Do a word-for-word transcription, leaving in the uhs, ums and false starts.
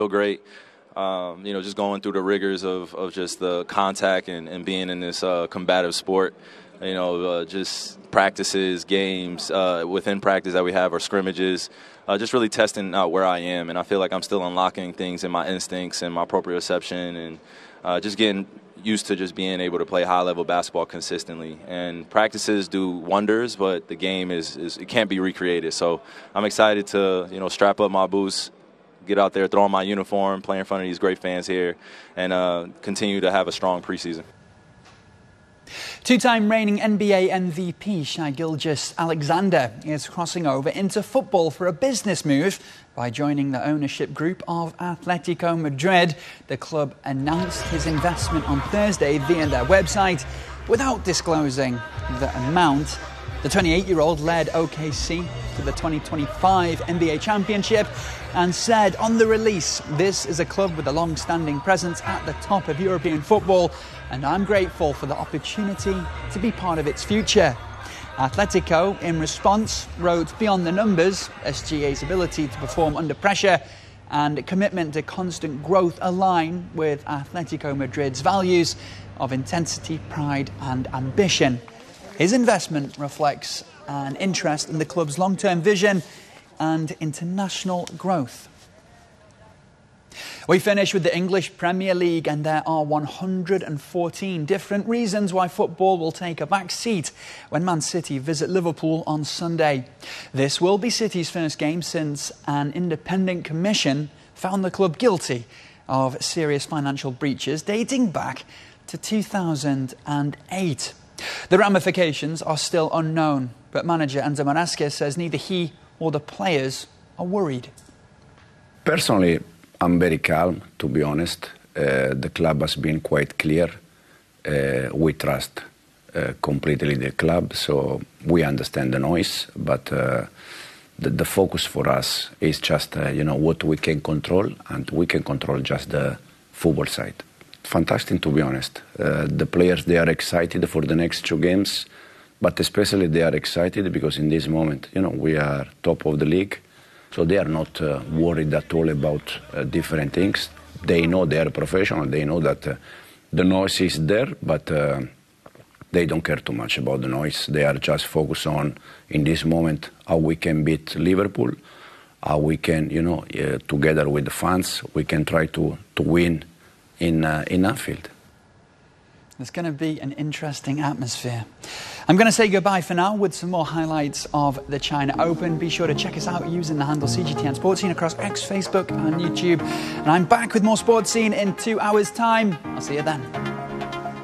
Feel great. Um, you know, just going through the rigors of, of just the contact and, and being in this uh, combative sport. You know, uh, just practices, games, uh, within practice that we have, or scrimmages, uh, just really testing out where I am. And I feel like I'm still unlocking things in my instincts and my proprioception, and uh, just getting used to just being able to play high-level basketball consistently. And practices do wonders, but the game is, is it can't be recreated. So I'm excited to, you know, strap up my boots, get out there, throw on my uniform, play in front of these great fans here, and uh, continue to have a strong preseason. Two-time reigning N B A M V P Shai Gilgeous-Alexander is crossing over into football for a business move by joining the ownership group of Atletico Madrid. The club announced his investment on Thursday via their website without disclosing the amount. The twenty-eight-year-old led O K C to the twenty twenty-five N B A Championship and said on the release, "This is a club with a long-standing presence at the top of European football, and I'm grateful for the opportunity to be part of its future." Atletico, in response, wrote, "Beyond the numbers, S G A's ability to perform under pressure and commitment to constant growth align with Atletico Madrid's values of intensity, pride and ambition." His investment reflects an interest in the club's long-term vision and international growth. We finish with the English Premier League, and there are one hundred fourteen different reasons why football will take a back seat when Man City visit Liverpool on Sunday. This will be City's first game since an independent commission found the club guilty of serious financial breaches dating back to two thousand eight. The ramifications are still unknown, but manager Enzo Maresca says neither he or the players are worried. Personally, I'm very calm, to be honest. Uh, the club has been quite clear. Uh, we trust uh, completely the club, so we understand the noise, but uh, the, the focus for us is just, uh, you know, what we can control, and we can control just the football side. Fantastic, to be honest. Uh, the players, they are excited for the next two games, but especially they are excited because in this moment, you know, we are top of the league, so they are not uh, worried at all about uh, different things. They know they are professional, they know that uh, the noise is there, but uh, they don't care too much about the noise. They are just focused on, in this moment, how we can beat Liverpool, how we can, you know, uh, together with the fans, we can try to, to win in uh, in Anfield. It's going to be an interesting atmosphere. I'm going to say goodbye for now with some more highlights of the China Open. Be sure to check us out using the handle C G T N Sports Scene across X, Facebook and YouTube. And I'm back with more Sports Scene in two hours' time. I'll see you then.